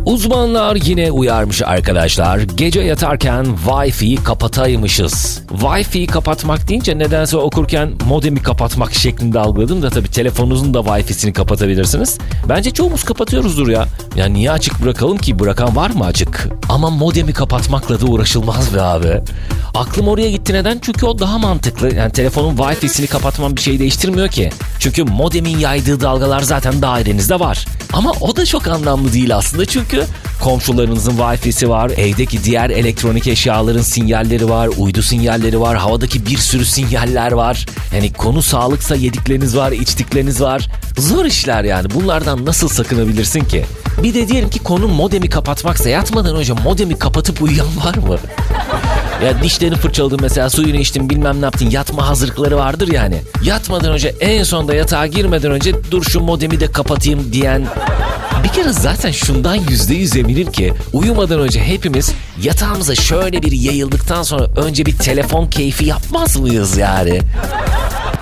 Uzmanlar yine uyarmış arkadaşlar. Gece yatarken Wi-Fi'yi kapataymışız. Wi-Fi'yi kapatmak deyince nedense okurken modemi kapatmak şeklinde algıladım da tabii telefonunuzun da Wi-Fi'sini kapatabilirsiniz. Bence çoğumuz kapatıyoruzdur ya. Ya niye açık bırakalım ki? Bırakan var mı açık? Ama modemi kapatmakla da uğraşılmaz be abi. Aklım oraya gitti, neden? Çünkü o daha mantıklı. Yani telefonun Wi-Fi'sini kapatman bir şey değiştirmiyor ki. Çünkü modemin yaydığı dalgalar zaten dairenizde var. Ama o da çok anlamlı değil aslında, çünkü komşularınızın Wi-Fi'si var, evdeki diğer elektronik eşyaların sinyalleri var, uydu sinyalleri var, havadaki bir sürü sinyaller var. Yani konu sağlıksa yedikleriniz var, içtikleriniz var. Zor işler yani. Bunlardan nasıl sakınabilirsin ki? Bir de diyelim ki konu modemi kapatmaksa, yatmadan önce modemi kapatıp uyuyan var mı? Ya dişlerini fırçaladın mesela, suyunu içtin, bilmem ne yaptın, yatma hazırlıkları vardır yani. Yatmadan önce, en sonda yatağa girmeden önce dur şu modemi de kapatayım diyen... Bir kere zaten şundan %100 eminim ki uyumadan önce hepimiz yatağımıza şöyle bir yayıldıktan sonra önce bir telefon keyfi yapmaz mıyız yani?